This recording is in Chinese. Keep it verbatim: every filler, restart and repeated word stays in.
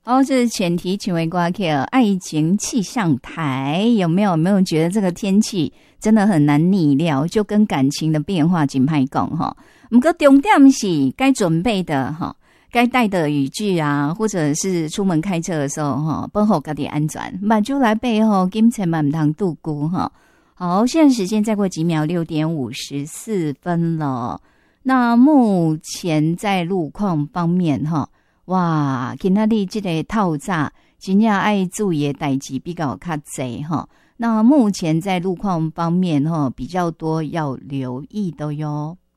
哦，这是前提请为瓜 K 爱情气象台有没有？有没有觉得这个天气真的很难逆料，就跟感情的变化真歹讲哈。不过重点是该准备的哈，该带的雨具啊，或者是出门开车的时候哈，保护自己安全，目睭来背后金钱嘛唔通度估哈。好，现在时间再过几秒，六点五十四分了。那目前在路况方面哈。哇，今仔日这个透早真正爱注意的代志比较较多哈。那目前在路况方面哈比较多要留意的哟。